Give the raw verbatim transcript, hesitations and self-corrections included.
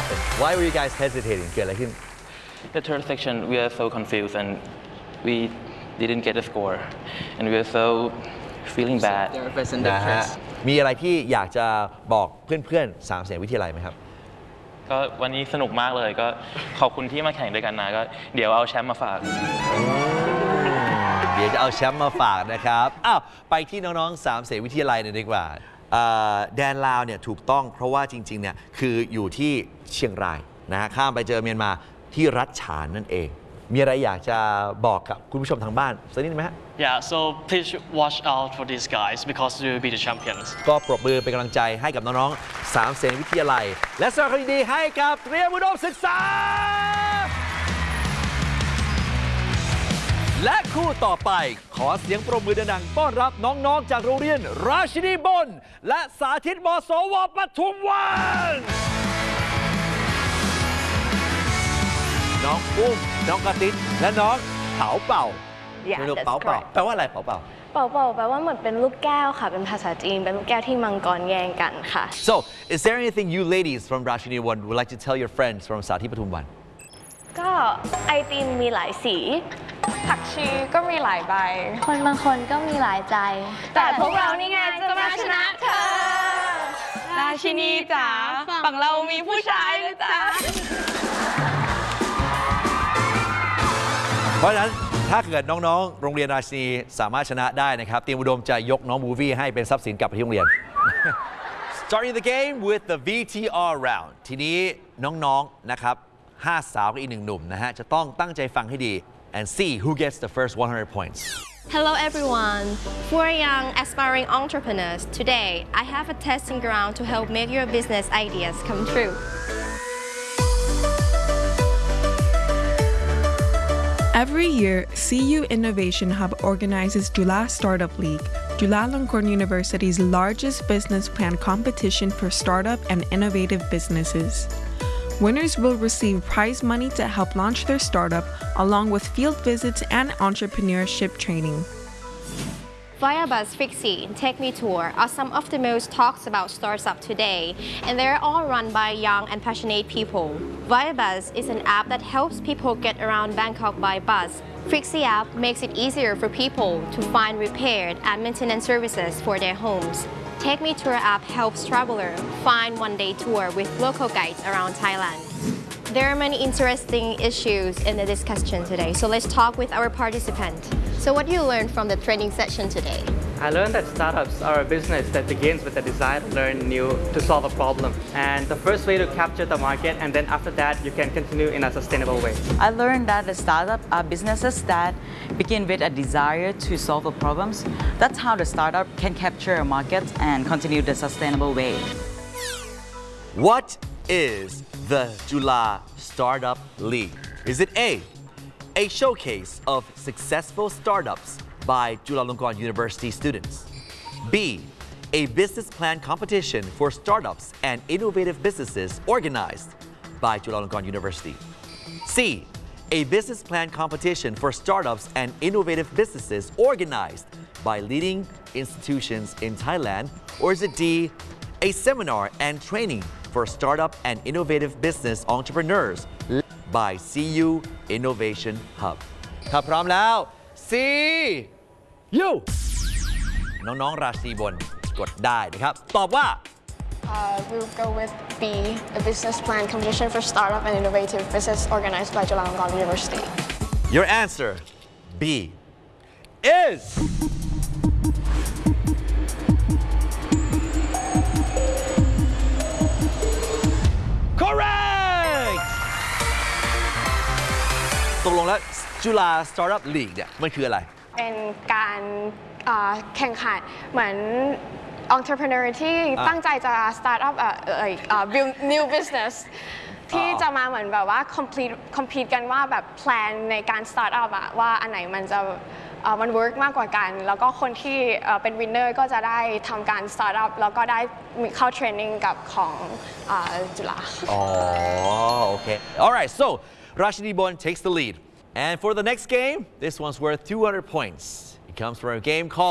happened? Why were you guys hesitating? เกิดอะไรขึ้น The third section, we are so confused and we didn't get a score, and we were so feeling bad. นะฮะมีอะไรที่อยากจะบอกเพื่อนๆสามเสียงวิทยาลัยไหมครับก็วันนี้สนุกมากเลยก็ขอบคุณที่มาแข่งด้วยกันนะก็เดี๋ยวเอาแชมป์มาฝากเดี๋ยวจะเอาแชมป์มาฝากนะครับอ้าวไปที่น้องๆสามเสียงวิทยาลัยเลยดีกว่าแดนลาวเนี่ยถูกต้องเพราะว่าจริงๆเนี่ยคืออยู่ที่เชียงรายนะฮะข้ามไปเจอเมียนมาที่รัฐฉานนั่นเองมีอะไรอยากจะบอกกับคุณผู้ชมทางบ้านสักนิดไหมฮะ Yeah, so please watch out for these guys because they will be the champions. ก็ปรบมือเป็นกำลังใจให้กับน้องๆสามเสียงวิทยาลัยและสวัสดีดีให้กับเตรียมอุดมศึกษาและคู่ต่อไปขอเสียงปรบมือดังๆต้อนรับน้องๆจากโรงเรียนราชินีบนและสาธิตมสวปทุมวันน้องอุ้มน้องกระติกและน้องเผาเป่า Yeah, เป่าเป่าแปลว่าอะไรเป่าเป่าเป่าเป่าแปลว่าเหมือนเป็นลูกแก้วค่ะเป็นภาษาจีนเป็นลูกแก้วที่มังกรแย่งกันค่ะ So is there anything you ladies from Rashini One would like to tell your friends from สาธิตปทุมวันก็ไอติมมีหลายสีผักชีก็มีหลายใบคนบางคนก็มีหลายใจแต่พวกเรานี่ไงจะมาชนะเธอราชินีจ๋าฝั่งเรามีผู้ชายนะจ๊ะเพราะฉะนั้นถ้าเกิดน้องๆโรงเรียนราชินีสามารถชนะได้นะครับเตรียมอุดมจะยกน้องมูวี่ให้เป็นทรัพย์สินกลับไปที่โรงเรียน Starting the game with the วี ที อาร์ round ทีนี้น้องๆนะครับห้าสาวกับอีกหนึ่งหนุ่มนะฮะจะต้องตั้งใจฟังให้ดี and see who gets the first one hundred points Hello everyone. For young aspiring entrepreneurs, today I have a testing ground to help make your business ideas come true. Every year, C U Innovation Hub organizes Jula Startup League, Chulalongkorn University's largest business plan competition for startup and innovative businesses. Winners will receive prize money to help launch their startup, along with field visits and entrepreneurship training. Viabuzz, Fixie, and Take Me Tour are some of the most talked about startups today, and they're all run by young and passionate people. Viabuzz is an app that helps people get around Bangkok by bus. Fixie app makes it easier for people to find repaired and maintenance services for their homes. Take Me Tour app helps travelers find one-day tour with local guides around Thailand. There are many interesting issues in the discussion today, so let's talk with our participant. So what do you learn from the training session today? I learned that startups are a business that begins with a desire to learn new to solve a problem. And the first way to capture the market, and then after that, you can continue in a sustainable way. I learned that the startups are businesses that begin with a desire to solve the problems. That's how the startup can capture a market and continue the sustainable way. What is the Jula Startup League? Is it A, a showcase of successful startups by Chulalongkorn University students? B, a business plan competition for startups and innovative businesses organized by Chulalongkorn University? C, a business plan competition for startups and innovative businesses organized by leading institutions in Thailand? Or is it D, a seminar and training for startup and innovative business entrepreneurs led by C U Innovation Hub? ถ้าพร้อมแล้ว C U น้องๆราชินีบนกดได้นะครับตอบว่า Uh, we'll go with B, a business plan competition for startup and innovative business organized by Chulalongkorn University. Your answer, B, is correct ตกลงแล้ว Jula Startup League เนี่ยมันคืออะไรเป็นการแข่งขันเหมือน entrepreneur ที่ตั้งใจจะ start up เอ่อเอ่อ build new business ที่จะมาเหมือนแบบว่า complete compete กันว่าแบบ plan ในการ start up อะว่าอันไหนมันจะมัน work มากกว่ากันแล้วก็คนที่เป็น winner ก็จะได้ทำการ start up แล้วก็ได้เข้า training กับของจุฬาอ๋อโอเค alright so Rashini Bon takes the lead and for the next game this one's worth two hundred points it comes from a game called